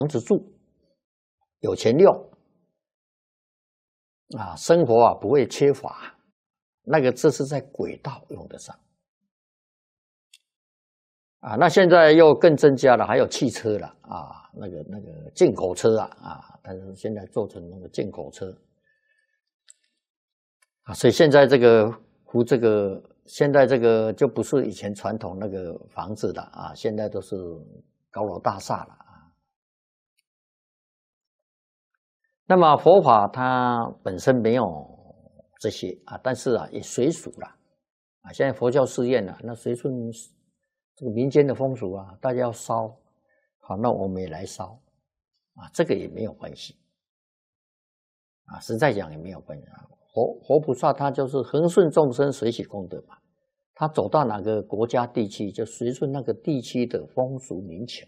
房子住，有钱用，啊，生活啊不会缺乏。这是在轨道用得上。啊，那现在又更增加了，还有汽车了啊，那个进口车啊，但是现在做成那个进口车啊，所以现在现在这个就不是以前传统那个房子了啊，现在都是高楼大厦了啊。那么佛法它本身没有这些啊，但是啊也随俗了啊。现在佛教寺院那随顺这个民间的风俗啊，大家要烧，好，那我们也来烧啊，这个也没有关系啊，实在讲也没有关系啊。活菩萨他就是恒顺众生，随喜功德嘛。他走到哪个国家地区，就随顺那个地区的风俗民情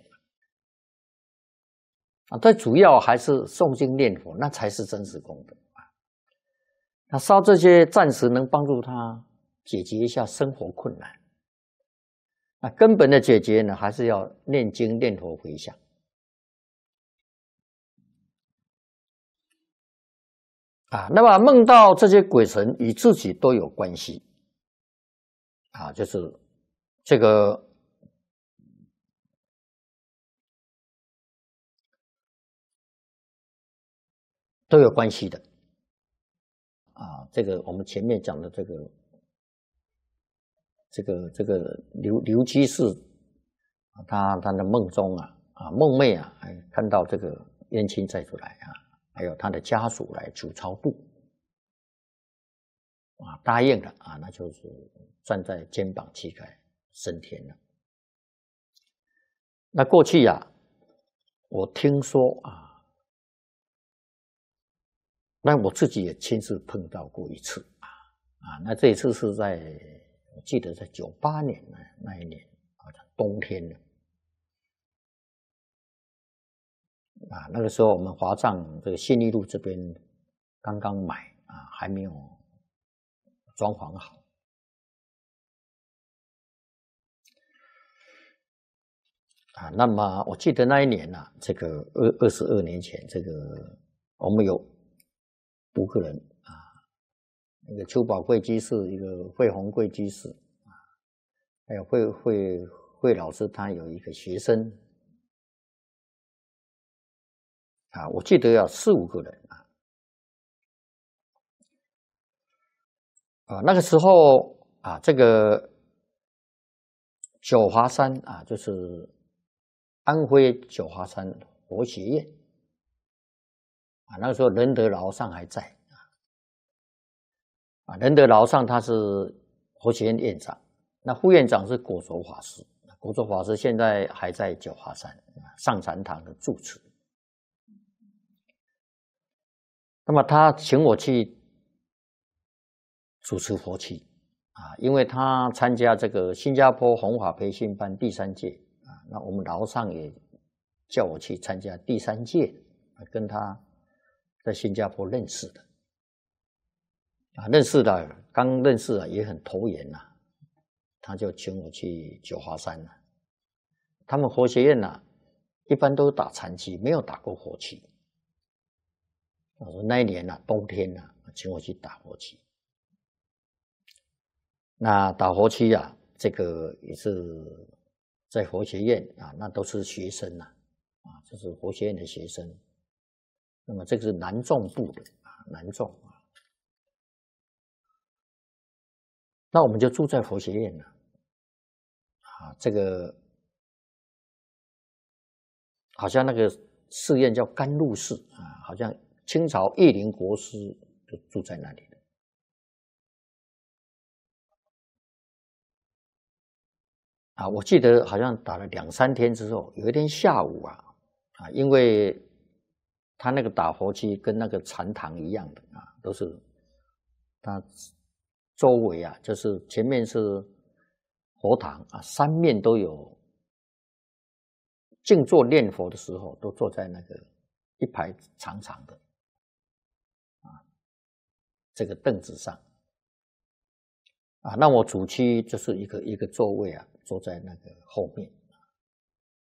啊。最主要还是诵经念佛，那才是真实功德啊。那烧这些暂时能帮助他解决一下生活困难。那根本的解决呢，还是要念经念佛回向啊。那么梦到这些鬼神与自己都有关系啊，就是这个都有关系的啊。这个我们前面讲的这个刘居士他的梦中梦寐看到这个冤亲债主来还有他的家属来求超度答应了那就是站在肩膀膝盖升天了。那过去我听说那我自己也亲自碰到过一次那这一次是我记得在98年那一年好像冬天了那个时候我们华藏这个信义路这边刚刚买还没有装潢好那么我记得那一年这个22年前，这个我们有5个人那个邱宝贵居士，一个惠宏贵居士还有惠老师，他有一个学生我记得要4、5个人那个时候这个九华山就是安徽九华山佛学院那个时候仁德劳上还在仁德劳上他是佛学院院长，那副院长是果卓法师，果卓法师现在还在九华山上禅堂的住持。那么他请我去主持佛七因为他参加这个新加坡弘法培训班第3届那我们劳上也叫我去参加第3届跟他在新加坡认识的刚认识也很投缘他就请我去九华山他们佛学院一般都打禅期，没有打过佛期。我说那一年冬天请我去打佛期。那打佛期这个也是在佛学院那都是学生这是佛学院的学生。那么这个是南众部的南众那我们就住在佛学院这个好像那个寺院叫甘露寺好像清朝叶灵国师就住在那里的我记得好像打了2、3天之后，有一天下午因为他那个打佛期跟那个禅堂一样的都是他周围就是前面是佛堂3面都有静坐念佛的时候，都坐在那个一排长长的这个凳子上那我主区就是一个座位坐在那个后面